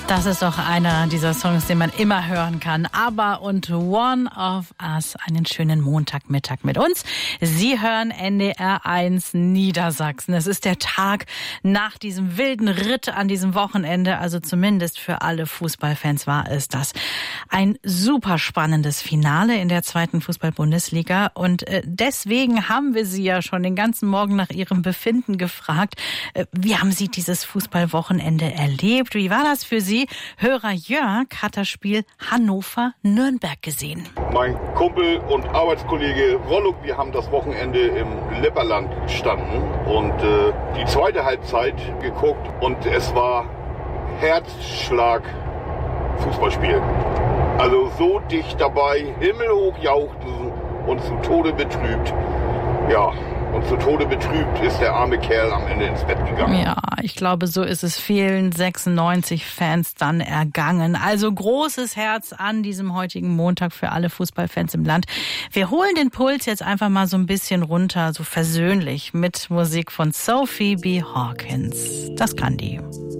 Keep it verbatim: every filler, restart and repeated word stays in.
Das ist doch einer dieser Songs, den man immer hören kann. ABBA und One of Us. Einen schönen Montagmittag mit uns. Sie hören N D R eins Niedersachsen. Es ist der Tag nach diesem wilden Ritt an diesem Wochenende. Also zumindest für alle Fußballfans war es das. Ein super spannendes Finale in der zweiten Fußball-Bundesliga. Und deswegen haben wir Sie ja schon den ganzen Morgen nach Ihrem Befinden gefragt. Wie haben Sie dieses Fußballwochenende erlebt? Wie war das für Sie? Hörer Jörg hat das Spiel Hannover-Nürnberg gesehen. Mein Kumpel und Arbeitskollege Rollo, wir haben das Wochenende im Lepperland gestanden und äh, die zweite Halbzeit geguckt und es war Herzschlag Fußballspiel. Also so dicht dabei, himmelhoch jauchzen und zu Tode betrübt. Ja, und zu Tode betrübt ist der arme Kerl am Ende ins Bett gegangen. Ja, ich glaube, so ist es vielen sechsundneunzig Fans dann ergangen. Also großes Herz an diesem heutigen Montag für alle Fußballfans im Land. Wir holen den Puls jetzt einfach mal so ein bisschen runter, so versöhnlich mit Musik von Sophie B. Hawkins. Das kann die.